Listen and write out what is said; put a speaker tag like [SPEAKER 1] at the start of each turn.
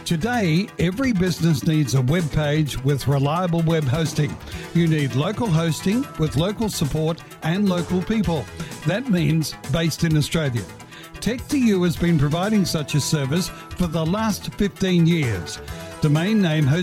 [SPEAKER 1] Today, every business needs a web page with reliable web hosting. You need local hosting with local support and local people. That means based in Australia. Tech2U has been providing such a service for the last 15 years. Domain name hosting